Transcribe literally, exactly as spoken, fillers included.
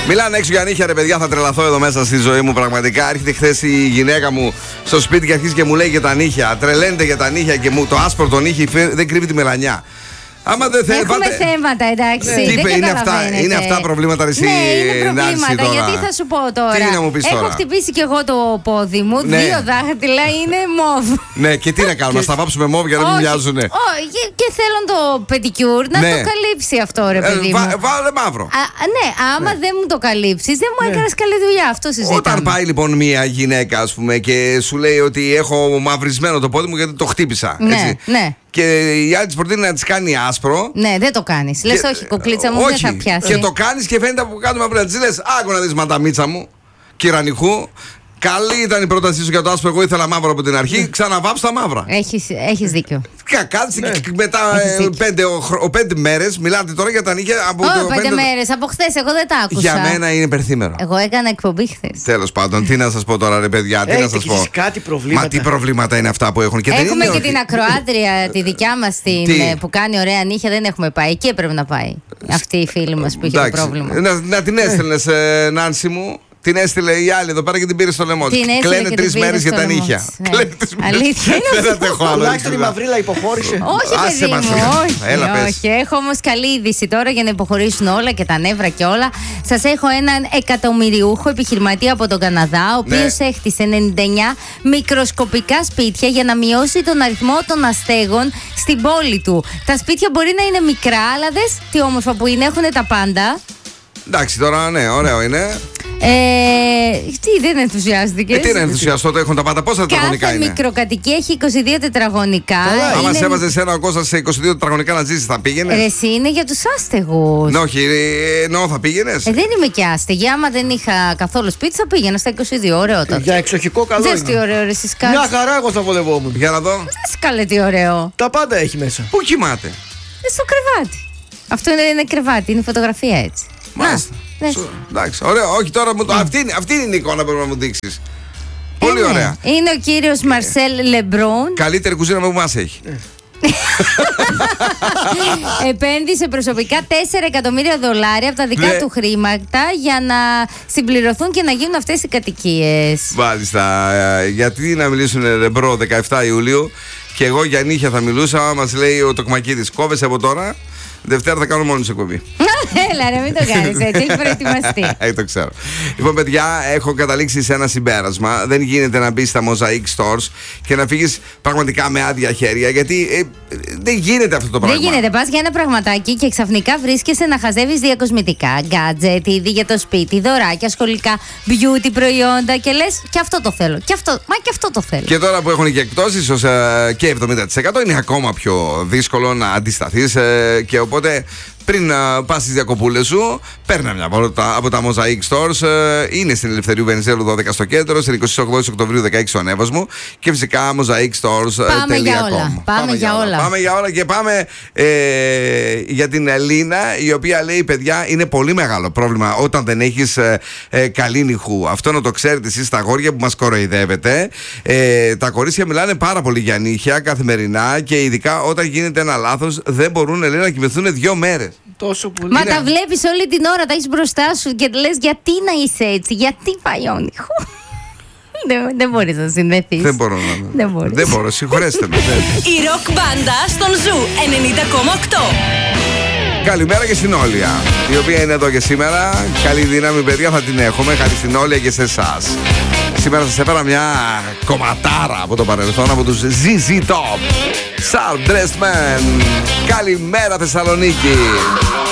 Μιλάνε έξω για νύχια, ρε παιδιά, θα τρελαθώ εδώ μέσα στη ζωή μου. Πραγματικά έρχεται χθες η γυναίκα μου στο σπίτι και αρχίζει και μου λέει για τα νύχια. Τρελαίνεται για τα νύχια και μου το άσπρο το νύχι δεν κρύβει τη μελανιά. Άμα δεν θέλει. Έχουμε πάτε... θέματα, εντάξει. Ναι, τι είπε, είναι, αυτά, είναι αυτά προβλήματα, ρε, ναι, είναι προβλήματα. Γιατί θα σου πω τώρα. Τι να μου πεις τώρα. Έχω χτυπήσει κι εγώ το πόδι μου. Ναι. Δύο δάχτυλα είναι μοβ. Ναι, και τι να κάνουμε, να στα βάψουμε μοβ για να μην μοιάζουν. Όχι, και θέλω το πεντικιούρ να ναι. το καλύψει αυτό, ρε παιδί μου. Ε, Βάλε μαύρο. Α, ναι, άμα ναι. δεν μου το καλύψει, δεν μου ναι. έκανε καλή δουλειά. Αυτό συζητάμε. Όταν πάει λοιπόν μια γυναίκα, α πούμε, και σου λέει ότι έχω μαυρισμένο το πόδι μου γιατί το χτύπησα. Ναι, έτσι. ναι. Και η άλλη τη προτείνει να τη κάνει άσπρο. Ναι, δεν το κάνει. Λε, όχι, κουκλίτσα μου, όχι. Δεν θα πιάσει. Και το κάνει και φαίνεται από κάτω μαύρα. Τη λε, άκου να δει ματαμίτσα μου, κυρανιχού. Καλή ήταν η πρότασή σου για το άσπρο. Εγώ ήθελα μαύρο από την αρχή. Ξαναβάψω τα μαύρα. Έχει δίκιο. Κάτσε ναι. και μετά ε, πέντε, ο, πέντε μέρες. Μιλάτε τώρα για τα νύχια από oh, το πέντε, πέντε μέρες. Από χθες, εγώ δεν τα άκουσα. Για μένα είναι υπερθύμερο. Εγώ έκανα εκπομπή χθες. Τέλος πάντων, τι να σας πω τώρα, ρε παιδιά, τι να σας πω. Κάτι προβλήματα. Μα τι προβλήματα είναι αυτά που έχουν. Και έχουμε δεν και την ακροάτρια, τη δικιά μας, την, που κάνει ωραία νύχια, δεν έχουμε πάει. Εκεί έπρεπε να πάει. Αυτή η φίλη μας που είχε το πρόβλημα. Να, να την έστελνες, ε, Νάνση μου. Την έστειλε η άλλη εδώ πέρα και την πήρε στο λαιμό. Κλαίνε τρει μέρε για τα νύχια. Αλήθεια είναι αυτό. Τουλάχιστον η Μαυρίλα υποχώρησε. Όχι, παιδί μου, όχι. όχι. Έχω όμως καλή είδηση τώρα για να υποχωρήσουν όλα και τα νεύρα και όλα. Σας έχω έναν εκατομμυριούχο επιχειρηματία από τον Καναδά, ο οποίος ναι. έχτισε ενενήντα εννιά μικροσκοπικά σπίτια για να μειώσει τον αριθμό των αστέγων στην πόλη του. Τα σπίτια μπορεί να είναι μικρά, αλλά δες τι όμορφα που είναι, έχουν τα πάντα. Εντάξει, τώρα ναι, ωραίο είναι. Ε, τι, δεν ενθουσιάστηκες? Ε, τι να ενθουσιαστώ, το έχουν τα πάντα. Πόσα τετραγωνικά είναι? Κάθε μικροκατοικία έχει είκοσι δύο τετραγωνικά. Καλά, άμα σε έβαζε ένα ο Κώστας σε είκοσι δύο τετραγωνικά να ζήσεις, θα πήγαινε? Ρε, εσύ είναι για τους άστεγους. Ναι, όχι, εννοώ, θα πήγαινες? Ε, δεν είμαι και άστεγη. Άμα δεν είχα καθόλου σπίτι, θα πήγαινα στα είκοσι δύο. Ωραίο τότε. Για εξοχικό καλό. Δες τι ωραίο, ρε, εσείς κάτι. Μια χαρά, εγώ θα βολευόμουν. Για να δω. Δες καλέ τι ωραίο. Τα πάντα έχει μέσα. Πού κοιμάται? Ε, στο κρεβάτι. Αυτό είναι, είναι κρεβάτι, είναι φωτογραφία έτσι. Μάλιστα. Εντάξει, ωραίο. Όχι τώρα, μου το... αυτή, αυτή είναι η εικόνα που πρέπει να μου δείξεις. Πολύ είναι. ωραία. Είναι ο κύριος Μαρσέλ Λεμπρόν. Καλύτερη κουζίνα που μας έχει. Επένδυσε προσωπικά τέσσερα εκατομμύρια δολάρια από τα δικά ναι. του χρήματα για να συμπληρωθούν και να γίνουν αυτές οι κατοικίες. Μάλιστα. Γιατί να μιλήσουν Λεμπρό δεκαεφτά Ιουλίου και εγώ για νύχια θα μιλούσα. Μας λέει ο Τοκμακίδης, κόβεσαι από τώρα. Δευτέρα θα κάνω μόνος εκπομπή. Έλα ρε, μην το κάνεις έτσι, έχει προετοιμαστεί. Ε, το ξέρω. Λοιπόν, παιδιά, έχω καταλήξει σε ένα συμπέρασμα. Δεν γίνεται να μπει στα Mosaic Stores και να φύγεις πραγματικά με άδεια χέρια, γιατί ε, δεν γίνεται αυτό το πράγμα. Δεν γίνεται. Πας για ένα πραγματάκι και ξαφνικά βρίσκεσαι να χαζεύεις διακοσμητικά, γκάτζετ, είδη για το σπίτι, δωράκια, σχολικά, beauty προϊόντα και λες και αυτό το θέλω. Και αυτό, μα και αυτό το θέλω. Και τώρα που έχουν και εκπτώσεις ως ε, και εβδομήντα τοις εκατό είναι ακόμα πιο δύσκολο να αντισταθείς ε, και οπότε πριν uh, πας στις διακοπούλες σου, παίρνα μια βόλτα από τα Mosaic Stores. Uh, είναι στην Ελευθερίου Βενιζέλου δώδεκα στο κέντρο, στην εικοστή ογδόη Οκτωβρίου δεκαέξι στο Ανέβασμο και φυσικά mosaic stores τελεία com. Πάμε για όλα. Πάμε, πάμε για όλα. όλα. Πάμε για όλα και πάμε ε, για την Ελίνα, η οποία λέει: παιδιά, είναι πολύ μεγάλο πρόβλημα όταν δεν έχεις ε, ε, καλή νυχού. Αυτό να το ξέρετε εσείς τα αγόρια που μας κοροϊδεύετε. Ε, τα κορίτσια μιλάνε πάρα πολύ για νύχια καθημερινά και ειδικά όταν γίνεται ένα λάθος δεν μπορούν, λέει, να κοιμηθούν δύο μέρες. Τόσο πολύ. Μα είναι... τα βλέπεις όλη την ώρα, τα έχεις μπροστά σου και λες γιατί να είσαι έτσι, γιατί πάει ο νυχού. δεν, δεν μπορείς να συνδεθείς. Δεν μπορώ να. Δεν μπορείς. Δεν μπορώ, συγχωρέστε με. Η ροκ μπάντα στον Ζου ενενήντα κόμμα οκτώ. Καλημέρα και στην Όλια, η οποία είναι εδώ και σήμερα. Καλή δύναμη, παιδιά, θα την έχουμε. Χάρη στην Όλια και σε εσάς. Σήμερα σας έφερα μια κομματάρα από το παρελθόν, από τους ζι ζι Top. Sharp Dressed Man. Καλημέρα Θεσσαλονίκη.